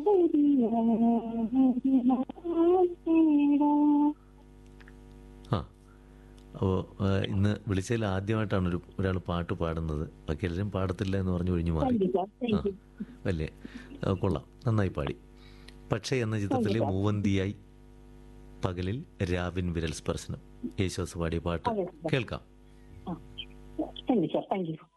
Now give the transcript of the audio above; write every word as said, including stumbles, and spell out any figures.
ആ അപ്പോൾ ഇന്ന് വിളിച്ചതിൽ ആദ്യമായിട്ടാണ് ഒരു ഒരാൾ പാട്ട് പാടുന്നത്. ബാക്കി എല്ലാവരും പാടത്തില്ല എന്ന് പറഞ്ഞ് ഒഴിഞ്ഞു മാറി. ആ വലിയ ആ, കൊള്ളാം, നന്നായി പാടി. പക്ഷേ എന്ന ചിത്രത്തിലെ മൂവന്തിയായി പകലിൽ രാവിൻ വിരൽ സ്പർശനം യേശുദാസ് പാടിയ പാട്ട് അതെ. കേൾക്കാം. Thank you sir, thank you.